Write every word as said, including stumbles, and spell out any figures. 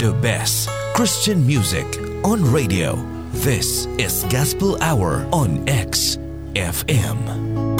The best Christian music on radio. This is Gospel Hour on X F M.